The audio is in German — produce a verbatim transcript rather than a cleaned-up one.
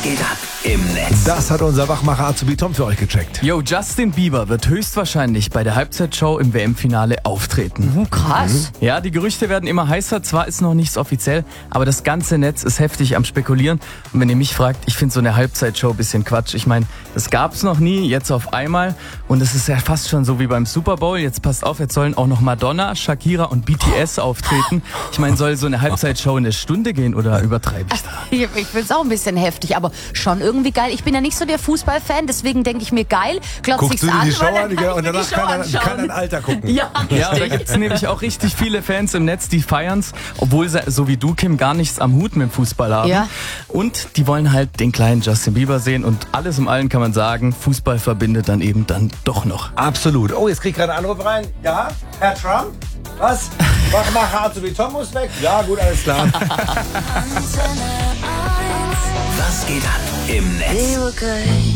geht ab im Netz? Das hat unser Wachmacher Azubi Tom für euch gecheckt. Yo, Justin Bieber wird höchstwahrscheinlich bei der Halbzeitshow im W M-Finale auftreten. Mhm, krass. Ja, die Gerüchte werden immer heißer. Zwar ist noch nichts offiziell, aber das ganze Netz ist heftig am Spekulieren. Und wenn ihr mich fragt, ich finde so eine Halbzeitshow ein bisschen Quatsch. Ich meine, das gab's noch nie, jetzt auf einmal. Und es ist ja fast schon so wie beim Super Bowl. Jetzt passt auf, jetzt sollen auch noch Madonna, Shakira und B T S auftreten. Ich meine, soll so eine Halbzeitshow eine Stunde gehen oder übertreibe ich da? Ich, ich finde es auch ein bisschen heftig, aber schon irgendwie geil. Ich bin ja nicht so der Fußballfan, deswegen denke ich mir geil. Glotz Guckst ich's du dir an, die Show weil dann an kann ich und mir danach die Show kann, er, anschauen. kann ein Alter gucken. Ja, Ja, aber da gibt es nämlich auch richtig viele Fans im Netz, die feiern's, obwohl sie, so wie du, Kim, gar nichts am Hut mit dem Fußball haben. Ja. Und die wollen halt den kleinen Justin Bieber sehen und alles im Allen kann man sagen, Fußball verbindet dann eben dann doch noch. Absolut. Oh, jetzt krieg ich gerade einen Anruf rein. Ja, Herr Trump? Was? Wachmacher Azubi Tom muss weg? Ja, gut, alles klar. Was geht ab im Netz?